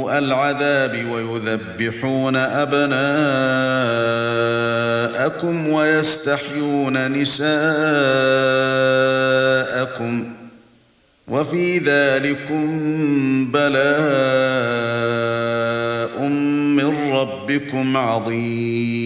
سوء العذاب ويذبحون أبناءكم ويستحيون نساءكم وفي ذلكم بلاء من ربكم عظيم.